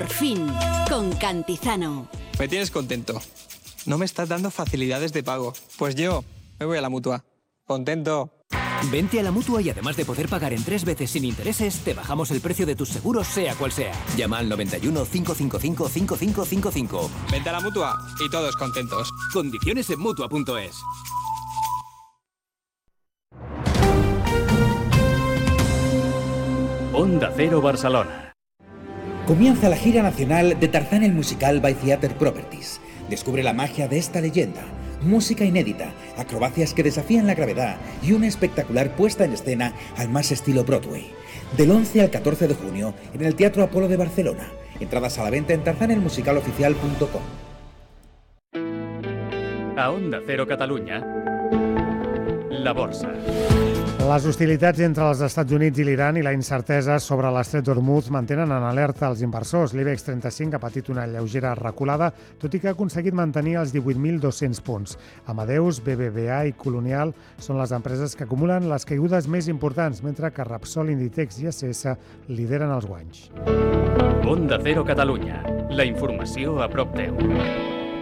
Por fin, con Cantizano. Me tienes contento. No me estás dando facilidades de pago. Pues yo me voy a la Mutua. Contento. Vente a la Mutua y además de poder pagar en 3 veces sin intereses, te bajamos el precio de tus seguros, sea cual sea. Llama al 91 555 5555. Vente a la Mutua y todos contentos. Condiciones en Mutua.es. Onda Cero Barcelona. Comienza la gira nacional de Tarzán el musical by Theatre Properties. Descubre la magia de esta leyenda. Música inédita, acrobacias que desafían la gravedad y una espectacular puesta en escena al más estilo Broadway. Del 11 al 14 de junio en el Teatro Apolo de Barcelona. Entradas a la venta en tarzanelmusicaloficial.com. A Onda Cero Catalunya, la borsa. Les hostilitats entre els Estats Units i l'Iran i la incertesa sobre l'estret d'Hormuz mantenen en alerta els inversors. L'IBEX 35 ha patit una lleugera reculada, tot i que ha aconseguit mantenir els 18.200 punts. Amadeus, BBVA i Colonial són les empreses que acumulen les caigudes més importants, mentre que Repsol, Inditex i ACS lideren els guanys. Onda Cero Catalunya, la informació a prop teu.